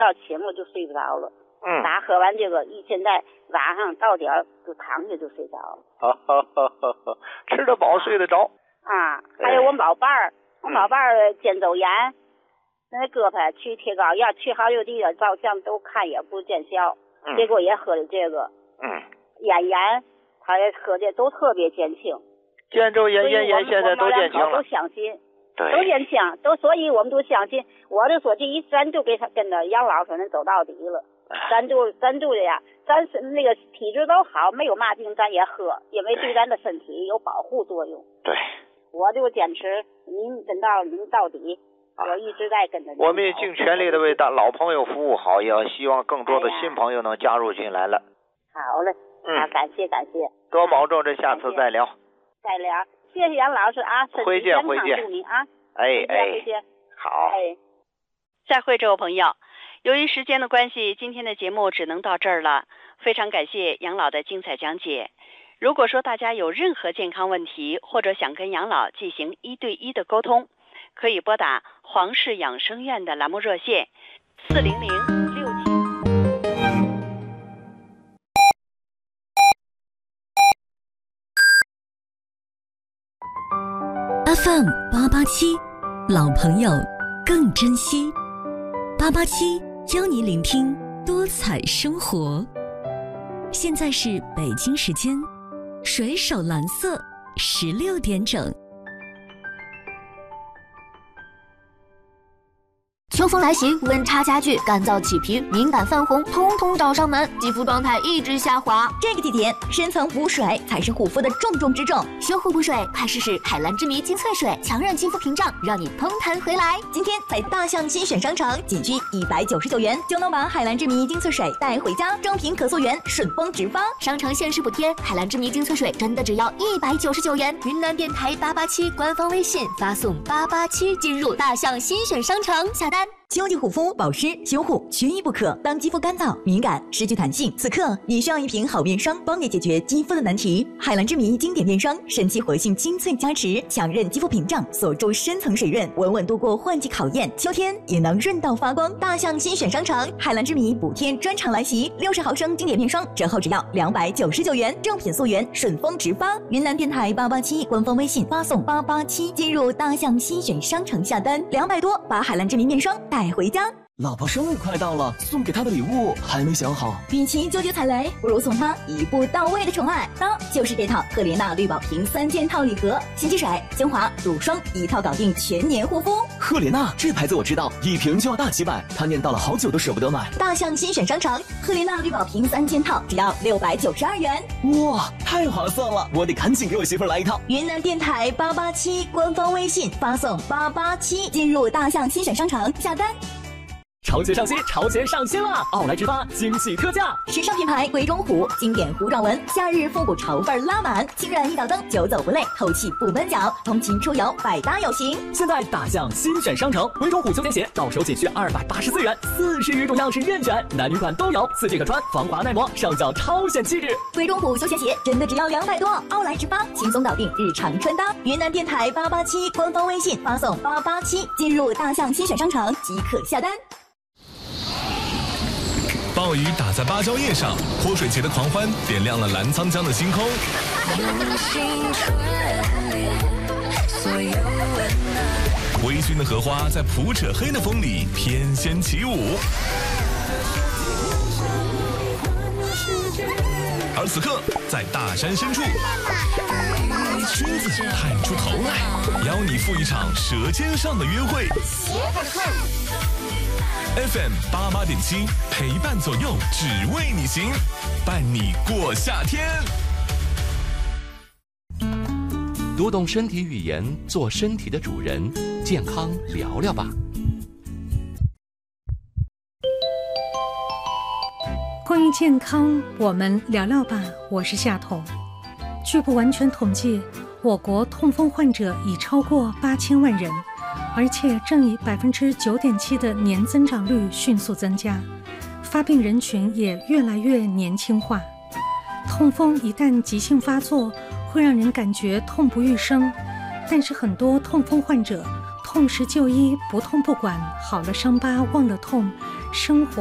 到清了就睡不着了。打喝完这个，现在晚上到点就躺下就睡着了。 吃得饱睡得着。 还有我老伴儿，肩周炎，那胳膊去贴膏药，去好几地了，照相都看也不见效，结果也喝了这个。咽炎，他也喝的都特别减轻。 肩周炎、咽炎现在都减轻了。 都相信。都减轻，所以我们都相信。我就说咱就跟着杨老师走到底了。咱就这样，咱是那个体质都好，没有嘛病咱也喝，因为对咱的身体有保护作用。 对， 我就坚持您到底，我一直在跟着您。 我们也尽全力的为老朋友服务好，也希望更多的新朋友能加入进来了。 好嘞，感谢， 多保重，这下次再聊。 谢谢杨老师啊，身体健康，祝您啊。 回见。 好。 再会，这位朋友。由于时间的关系，今天的节目只能到这儿了。非常感谢杨老的精彩讲解。如果说大家有任何健康问题，或者想跟杨老进行1对1的沟通，可以拨打黄氏养生院的栏目热线40067。 FM 887，老朋友更珍惜。887邀你聆听多彩生活。现在是北京时间水手蓝色16点整。 秋风来袭，温差加剧，干燥起皮，敏感泛红，通通找上门，肌肤状态一直下滑。 这个季节，深层补水才是护肤的重中之重。 修护补水，快试试海蓝之谜精粹水，强韧肌肤屏障，让你嘭弹回来。 今天在大象新选商城，仅需199元就能把海蓝之谜精粹水带回家，正品可溯源，顺丰直发。 商城限时补贴，海蓝之谜精粹水真的只要199元。云南电台887官方微信发送887进入大象新选商城下单。 秋季护肤保湿修护缺一不可。当肌肤干燥、敏感、失去弹性，此刻你需要一瓶好面霜，帮你解决肌肤的难题。海蓝之谜经典面霜，神奇活性精粹加持，强韧肌肤屏障，锁住深层水润，稳稳度过换季考验。秋天也能润到发光。大象新选商城，海蓝之谜补贴专场来袭，60毫升经典面霜折后只要299元，正品溯源，顺丰直发。云南电台887官方微信发送887进入大象新选商城下单，200多把海蓝之谜面霜带回家。 老婆生日快到了，送给她的礼物还没想好。 与其纠结踩雷，不如送她一步到位的宠爱。那就是这套赫莲娜绿宝瓶3件套礼盒，洗肌水、精华、乳霜一套搞定全年护肤。 赫莲娜这牌子我知道，一瓶就要大几百，她念叨了好久都舍不得买。 大象新选商城，赫莲娜绿宝瓶3件套只要692元。 哇，太划算了，我得赶紧给我媳妇来一套。 云南电台887官方微信发送887进入大象新选商城下单。 潮节上新，潮节上新了！奥莱直发惊喜特价， 时尚品牌鬼冢虎经典糊状纹，夏日复古潮范拉满，轻软一脚蹬，久走不累，透气不闷脚，通勤出游百搭有型。 现在大象新选商城，鬼冢虎休闲鞋到手仅需284元，40余种样式任选，男女款都有，4季可穿，防滑耐磨，上脚超显气质。 鬼冢虎休闲鞋真的只要200多，奥莱直发轻松搞定日常穿搭。云南电台887官方微信发送887进入大象新选商城即可下单。 暴雨打在芭蕉叶上，泼水节的狂欢点亮了澜沧江的星空。微醺的荷花在普扯黑的风里翩跹起舞。而此刻，在大山深处，君子探出头来，邀你赴一场舌尖上的约会。FM 88.7陪伴左右，只为你行，伴你过夏天。 读懂身体语言，做身体的主人，健康聊聊吧。 关于健康，我们聊聊吧。我是夏彤。据不完全统计，我国痛风患者已超过8000万人。而且正以9.7%的年增长率迅速增加，发病人群也越来越年轻化。痛风一旦急性发作，会让人感觉痛不欲生，但是很多痛风患者痛时就医，不痛不管，好了伤疤忘了痛， 生活